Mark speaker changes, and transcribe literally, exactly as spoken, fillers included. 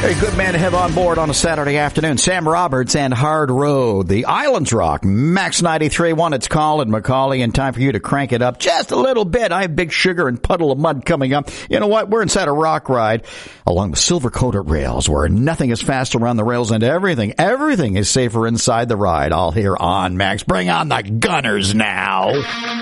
Speaker 1: A good man to have on board on a Saturday afternoon. Sam Roberts and Hard Road. The Islands Rock. Max ninety-three point one. It's Colin McCauley, and time for you to crank it up just a little bit. I have Big Sugar and Puddle of Mud coming up. You know what? We're inside a rock ride along the silver-coated rails where nothing is faster around the rails and everything, everything is safer inside the ride. All here on Max. Bring on the Gunners now.